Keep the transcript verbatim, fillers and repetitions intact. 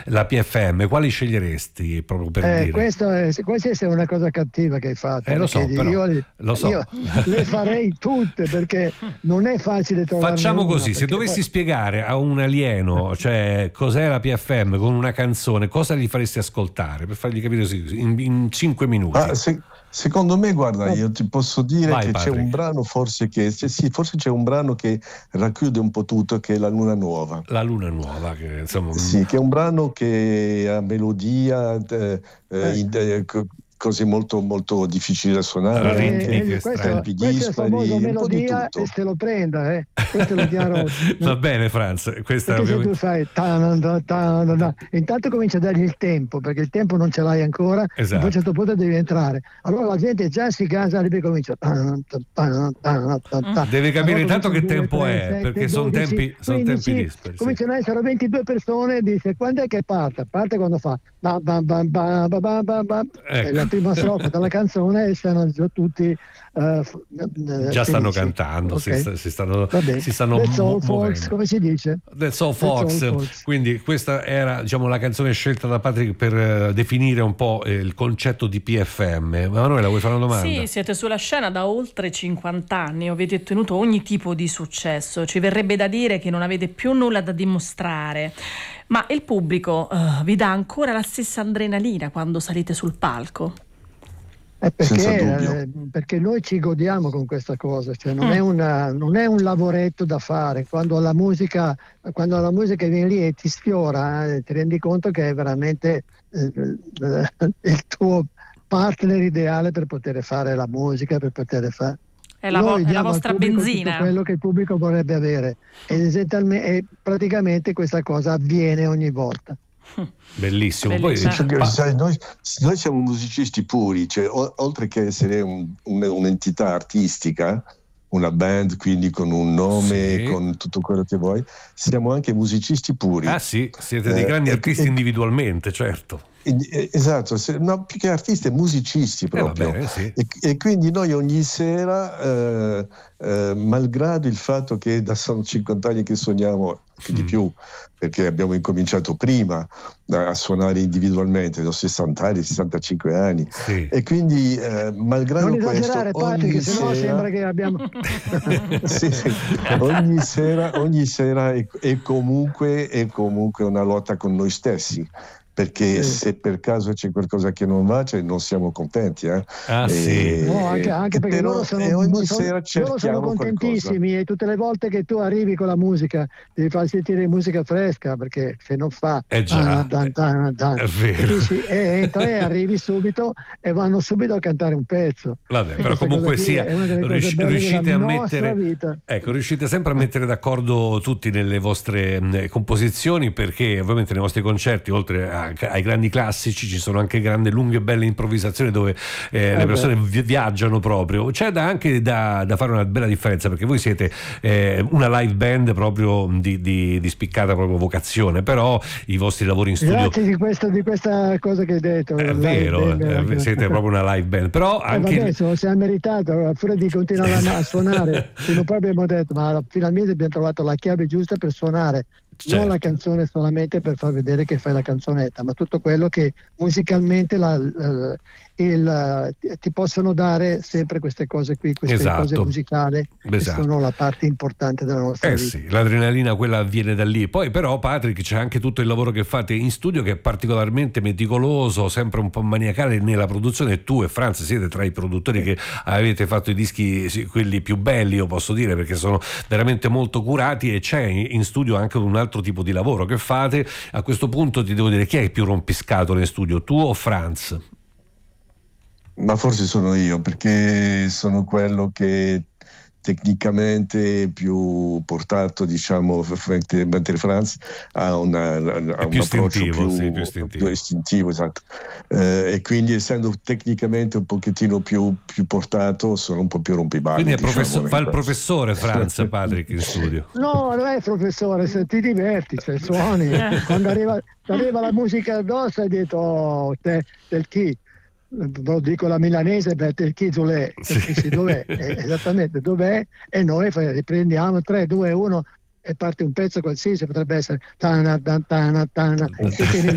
la P F M, quali sceglieresti proprio per eh, dire? Questo è, questa è una cosa cattiva che hai fatto. Eh, lo so, però, io, lo so. io le farei tutte perché non è facile trovare. Facciamo così, se dovessi poi... spiegare a un alieno, cioè cos'è la P F M con una canzone, cosa gli faresti ascoltare per fargli capire così, in, in cinque minuti? Ah, se, secondo me, guarda, io ti posso dire Vai, che Patrick. c'è un brano forse che sì, sì, forse c'è un brano che racchiude un po' tutto, che è La Luna Nuova. La Luna Nuova, che insomma Sì, che è un brano che ha melodia, eh, eh, in- eh, co- cose molto molto difficili da suonare, Eh, anche ritmiche, questo, tempi questo è il dispari, famoso un po' di melodia tutto. e se lo prenda, eh. Questo lo chiaro. Va bene, Franz, questa Perché se tu ovviamente... fai ta- ta- ta- ta- ta- intanto comincia a dargli il tempo, perché il tempo non ce l'hai ancora, Esatto. e poi a un certo punto devi entrare. Allora la gente già si gasa e poi comincia ta- ta- ta- ta- ta- ta. Deve capire Allora intanto che cominciano tempo due, è, tre, sette, perché sono dodici, tempi, sono tempi quindici, dispari. Sì. cominciano ad essere ventidue persone e dice quando è che parte? Parte quando fa ba- ba- ba- ba- ba- ba- ba- ba. Ecco. È la prima strofa della canzone e stanno già tutti eh, f- eh, Già stanno felici. cantando, Ok. si, sta- si stanno, Va bene. si stanno That's all, mu- folks, muovendo. come si dice? That's all, That's all, folks. folks. Quindi questa era, diciamo, la canzone scelta da Patrick per eh, definire un po' eh, il concetto di P F M. Manuela, vuoi fare una domanda? Sì, siete sulla scena da oltre cinquanta anni, avete ottenuto ogni tipo di successo, ci verrebbe da dire che non avete più nulla da dimostrare, ma il pubblico eh, vi dà ancora la stessa adrenalina quando salite sul palco? È Senza perché, dubbio. eh, perché noi ci godiamo con questa cosa, cioè non, Mm. è una, non è un lavoretto da fare. Quando la musica, quando la musica viene lì e ti sfiora, eh, ti rendi conto che è veramente eh, eh, il tuo partner ideale per poter fare la musica, per poter fare. È la, vo- Noi è la diamo al vostra pubblico benzina. tutto quello che il pubblico vorrebbe avere ed esattamente, e praticamente questa cosa avviene ogni volta. Bellissimo. Poi, Bellissimo. Cioè, che, Ma- sai, noi, noi siamo musicisti puri, cioè, o- oltre che essere un- un- un'entità artistica, una band quindi con un nome, Sì. con tutto quello che vuoi, siamo anche musicisti puri. ah sì, siete dei Eh, grandi e- artisti e- individualmente, certo. Eh, eh, Esatto, se- no, più che artisti, musicisti Eh, va proprio. bene, sì. E, e quindi noi ogni sera, eh, eh, malgrado il fatto che da sono cinquanta anni che suoniamo, che di Mm. più, perché abbiamo incominciato prima a suonare individualmente, ho sessanta anni, sessantacinque anni, Sì. e quindi eh, malgrado Non questo, esagerare, Patrick, ogni sennò sera, sembra che abbiamo. sì, sì. ogni sera, ogni sera è, è comunque, è comunque una lotta con noi stessi. Perché Sì. se per caso c'è qualcosa che non va, cioè non siamo contenti. Eh? Ah, E- sì. No, anche, anche perché però, loro sono, e ogni sono- sera loro sono cerchiamo contentissimi e tutte le volte che tu arrivi con la musica devi far sentire musica fresca, perché se non fa Eh già, dan, dan, dan, è vero. capisci? E entra e arrivi subito e vanno subito a cantare un pezzo. Vabbè, E però questa comunque cosa qui sia, è una delle cose riusci- belle riuscite della a nostra mettere, vita. ecco, riuscite sempre a mettere d'accordo tutti nelle vostre mh, composizioni, perché ovviamente nei vostri concerti, oltre a- ai grandi classici, ci sono anche grandi, lunghe, belle improvvisazioni dove eh, le Eh persone vi- viaggiano proprio. C'è da, anche da, da fare una bella differenza, perché voi siete eh, una live band proprio di, di, di spiccata proprio vocazione, però i vostri lavori in studio... Grazie di, questo, di questa cosa che hai detto. È la vero, live band, eh, eh. siete proprio una live band, però Eh, anche... vabbè, se lo siamo meritato, a furia di continuare a- a suonare, fino poi abbiamo detto, ma finalmente abbiamo trovato la chiave giusta per suonare, Certo. non la canzone solamente per far vedere che fai la canzonetta, ma tutto quello che musicalmente la, la- il, ti possono dare sempre queste cose qui, queste Esatto. cose musicali, Esatto. che sono la parte importante della nostra Eh vita. sì, l'adrenalina quella viene da lì. Poi però, Patrick, c'è anche tutto il lavoro che fate in studio, che è particolarmente meticoloso, sempre un po' maniacale nella produzione. Tu e Franz siete tra i produttori che avete fatto i dischi, sì, quelli più belli, io posso dire, perché sono veramente molto curati, e c'è in studio anche un altro tipo di lavoro che fate. A questo punto ti devo dire, chi è più rompiscatole in studio, tu o Franz? Ma forse sono io, perché sono quello che tecnicamente più portato, diciamo, mentre Franz ha, una, ha un più approccio istintivo, più, sì, più istintivo. più istintivo, esatto. Eh, e quindi, essendo tecnicamente un pochettino più, più portato, sono un po' più rompiballe. Quindi è diciamo, professor- fa il ecco. professore Franz, Patrick, in studio. No, non è professore, se ti diverti, se suoni, quando arriva, arriva la musica addosso hai detto oh, te, del chi? Lo dico la milanese per te chi tu l'è, capisci dov'è? Eh, esattamente dov'è, e noi fai- riprendiamo tre, due, uno e parte un pezzo qualsiasi, potrebbe essere tana, tana, tana, tana,